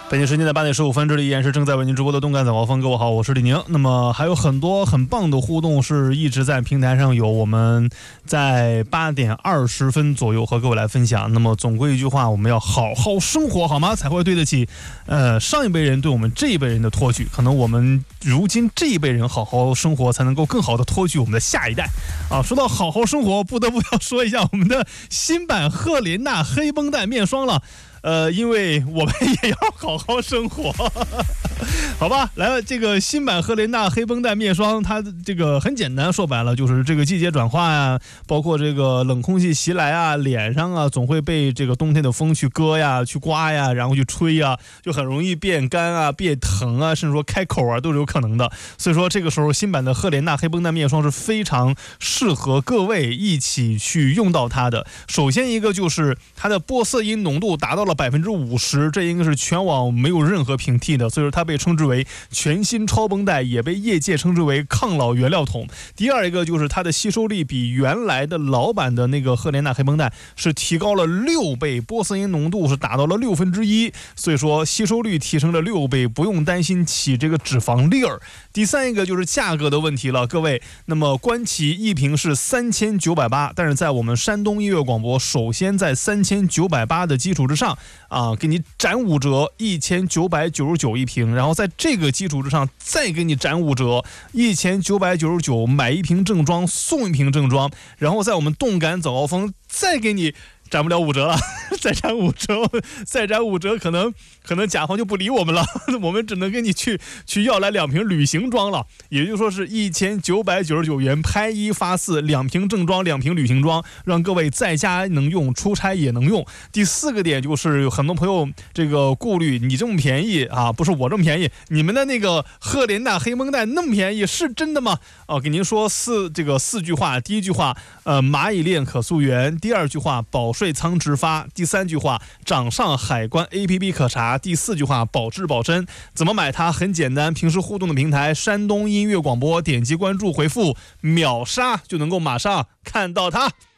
北京时间的8点15分，这里依然是正在为您直播的动感早高峰。各位好，我是李宁。那么还有很多很棒的互动是一直在平台上有，我们在8点20分左右和各位来分享。那么总归一句话，我们要好好生活，好吗？才会对得起上一辈人对我们这一辈人的托举。可能我们如今这一辈人好好生活，才能够更好的托举我们的下一代啊。说到好好生活，不得不要说一下我们的新版赫莲娜黑绷带面霜了。因为我们也要好好生活好吧，来了，这个新版赫莲娜黑绷带面霜，它这个很简单，说白了就是这个季节转化呀，包括这个冷空气袭来啊，脸上啊总会被这个冬天的风去割呀、去刮呀，然后去吹呀，就很容易变干啊、变疼啊，甚至说开口啊都是有可能的。所以说这个时候新版的赫莲娜黑绷带面霜是非常适合各位一起去用到它的。首先一个就是它的玻色因浓度达到了50%，这应该是全网没有任何平替的，所以说它被称之为全新超绷带，也被业界称之为抗老原料桶。第二一个就是它的吸收力比原来的老版的那个赫莲娜黑绷带是提高了6倍，玻色因浓度是达到了1/6，所以说吸收率提升了6倍，不用担心起这个脂肪粒儿。第三一个就是价格的问题了，各位，那么官旗一瓶是3980，但是在我们山东音乐广播，首先在3980的基础之上给你斩5折，1999一瓶，然后在这个基础之上再给你斩5折，1999买1瓶正装送1瓶正装，然后在我们动感早高峰再给你斩不了5折了，再斩5折，可能甲方就不理我们了，我们只能跟你去要来2瓶旅行装了，也就是说是1999元拍1发4，2瓶正装2瓶旅行装，让各位在家能用，出差也能用。第四个点就是有很多朋友这个顾虑，你这么便宜啊，不是我这么便宜，你们的那个赫莲娜黑绷带那么便宜，是真的吗？给您说4句话。第一句话，蚂蚁链可溯源；第二句话，保税仓直发；第三句话，掌上海关 APP 可查；第四句话，保质保真。怎么买它？很简单，平时互动的平台山东音乐广播，点击关注回复秒杀就能够马上看到它。